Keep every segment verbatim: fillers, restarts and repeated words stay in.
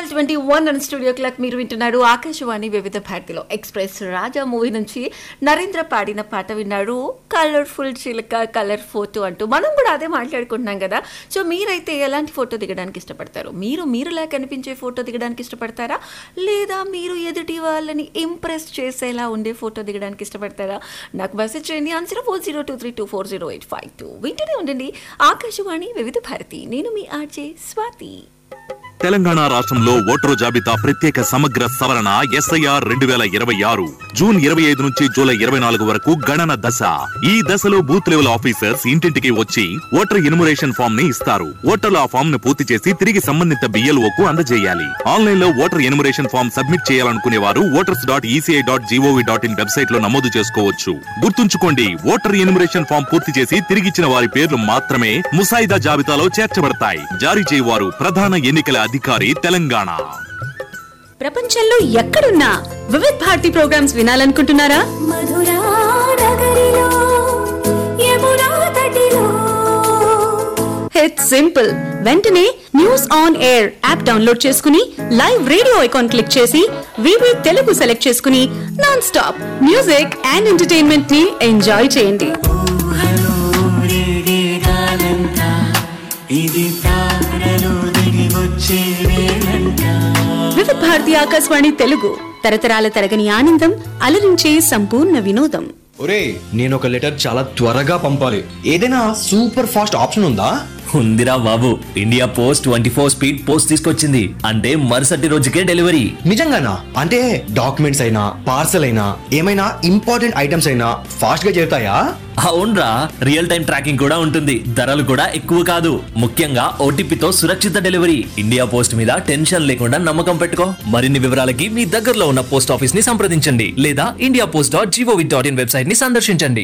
Twelve twenty one and studio clock మీరు వింటున్నారు ఆకాశవాణి వివిధ భారతిలో. ఎక్స్ప్రెస్ రాజా మూవీ నుంచి నరేంద్ర పాడిన పాట విన్నారు. కలర్ఫుల్ చిలక కలర్ ఫోటో అంటూ మనం కూడా అదే మాట్లాడుకుంటున్నాం కదా. సో మీరైతే ఎలాంటి ఫోటో దిగడానికి ఇష్టపడతారు? మీరు మీరులా కనిపించే ఫోటో దిగడానికి ఇష్టపడతారా, లేదా మీరు ఎదుటి వాళ్ళని ఇంప్రెస్ చేసేలా ఉండే ఫోటో దిగడానికి ఇష్టపడతారా? నాకు మెసేజ్ చేయండి. Answer four zero two three two four zero eight five two. వింటూనే ఉండండి ఆకాశవాణి వివిధ భారతి. నేను మీ ఆర్జే స్వాతి. తెలంగాణ రాష్ట్రంలో ఓటరు జాబితా ప్రత్యేక సమగ్ర సవరణ ఎస్ఐఆర్ రెండు వేల ఇరవై ఆరు జూన్ ఇరవై ఐదు నుంచి జూలై ఇరవై నాలుగు వరకు గణన దశ. ఈ దశలో బూత్ లెవెల్ ఆఫీసర్స్ ఇంటింటికి వచ్చి ఓటర్ ఎన్యుమరేషన్ ఫామ్ ని ఇస్తారు. ఓటర్లు ఆ ఫామ్ ను పూర్తి చేసి తిరిగి సంబంధిత బిఎల్ఓకు అందజేయాలి. ఆన్లైన్ లో ఓటర్ ఎన్యుమరేషన్ ఫామ్ సబ్మిట్ చేయాలనుకునే వారు voters dot ECI dot GOV dot in website లో నమోదు చేసుకోవచ్చు. గుర్తుంచుకోండి, ఓటర్ ఎన్యుమరేషన్ ఫామ్ పూర్తి చేసి తిరిగిచ్చిన వారి పేర్లు మాత్రమే ముసాయిదా జాబితాలో చేర్చబడతాయి. జారీ చేయవారు ప్రధాన ఎన్నికల అధికారి తెలంగాణ. ప్రపంచంలో ఎక్కడున్నా Vividh Bharati programmes వినాలనుకుంటున్నారా? Madhura నగరిలో Yamuna తటిలో it's simple. వెంటనే news on air app download చేసుకుని లైవ్ రేడియో ఐకాన్ క్లిక్ చేసి వివి తెలుగు సెలెక్ట్ చేసుకుని non stop music and entertainment ని ఎంజాయ్ చేయండి. వివిధ భారతి ఆకాశవాణి తెలుగు, తరతరాల తరగని ఆనందం, అలరించే సంపూర్ణ వినోదం. ఒరే, నేను ఒక లెటర్ చాలా త్వరగా పంపాలి. ఏదైనా సూపర్ ఫాస్ట్ ఆప్షన్ ఉందా? ఉందిరా బాబు, India post twenty four speed post తీసుకొచ్చింది. అంటే మరుసటి రోజుకే డెలివరీ. నిజంగానా? అంటే డాక్యుమెంట్స్ అయినా పార్సల్ అయినా ఏమైనా ఇంపార్టెంట్ ఐటమ్స్ అయినా ఫాస్ట్ గా చేరుతాయా? అవునరా, రియల్ టైం ట్రాకింగ్ కూడా ఉంటుంది. ధరలు కూడా ఎక్కువ కాదు. ముఖ్యంగా ఓటీపీతో సురక్షిత డెలివరీ. ఇండియా పోస్ట్ మీద టెన్షన్ లేకుండా నమ్మకం పెట్టుకో. మరిన్ని వివరాలకి మీ దగ్గరలో ఉన్న పోస్ట్ ఆఫీస్ ని సంప్రదించండి లేదా India post dot GOV dot in website ని సందర్శించండి.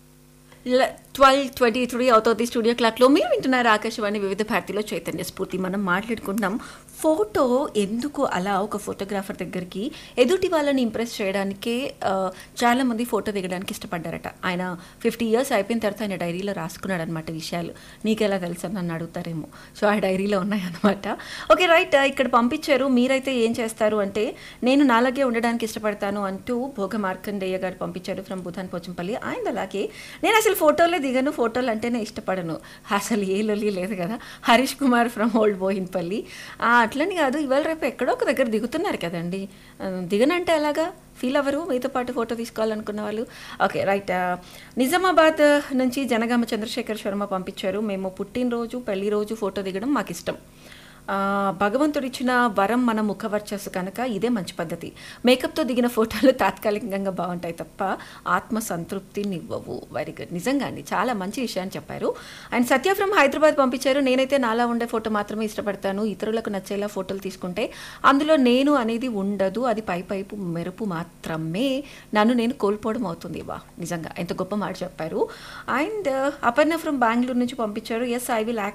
ట్వెల్వ్ ట్వంటీ త్రీ అవుతుంది స్టూడియో క్లాక్లో. మీరు వింటున్నారు ఆకాశవాణి వివిధ భారతిలో చైతన్య స్ఫూర్తి. మనం మాట్లాడుకుంటున్నాం ఫోటో ఎందుకు అలా ఒక ఫోటోగ్రాఫర్ దగ్గరికి ఎదుటి వాళ్ళని ఇంప్రెస్ చేయడానికే చాలామంది ఫోటో దిగడానికి ఇష్టపడ్డారట. ఆయన ఫిఫ్టీ ఇయర్స్ అయిపోయిన తర్వాత ఆయన డైరీలో రాసుకున్నాడు అనమాట విషయాలు. నీకెలా తెలుసు అని నన్ను అడుగుతారేమో. సో ఆ డైరీలో ఉన్నాయన్నమాట. ఓకే రైట్, ఇక్కడ పంపించారు. మీరైతే ఏం చేస్తారు అంటే, నేను నాలాగే ఉండడానికి ఇష్టపడతాను అంటూ భోగ మార్కండేయ గారు పంపించారు ఫ్రమ్ భూతాన్ పోచంపల్లి. ఆయన అలాగే, నేను అసలు ఫోటోలే దిగను, ఫోటోలు అంటేనే ఇష్టపడను, అసలు ఏ లొల్లి లేదు కదా. Harish Kumar from old Boinpally. అట్లని కాదు, ఇవాళ రేపు ఎక్కడో ఒక దగ్గర దిగుతున్నారు కదండి, దిగనంటే ఎలాగా ఫీల్ అవ్వరు మీతో పాటు ఫోటో తీసుకోవాలనుకున్న వాళ్ళు. ఓకే రైట్, నిజామాబాద్ నుంచి జనగామ చంద్రశేఖర్ శర్మ పంపించారు. మేము పుట్టినరోజు పెళ్లి రోజు ఫోటో దిగడం మాకు ఇష్టం. భగవంతుడిచ్చిన వరం మన ముఖవర్చస్సు కనుక ఇదే మంచి పద్ధతి. మేకప్తో దిగిన ఫోటోలు తాత్కాలికంగా బాగుంటాయి తప్ప ఆత్మ సంతృప్తినివ్వవు. వెరీ గుడ్, నిజంగా అండి, చాలా మంచి విషయాన్ని చెప్పారు. అండ్ సత్య ఫ్రమ్ హైదరాబాద్ పంపించారు. నేనైతే నాలా ఉండే ఫోటో మాత్రమే ఇష్టపడతాను. ఇతరులకు నచ్చేలా ఫోటోలు తీసుకుంటే అందులో నేను అనేది ఉండదు, అది పై పైపు మెరుపు మాత్రమే. నన్ను నేను కోల్పోవడం అవుతుంది. వా, నిజంగా ఎంత గొప్ప మాట చెప్పారు. అండ్ అపర్ణ ఫ్రమ్ బెంగళూరు నుంచి పంపించారు. Yes, I will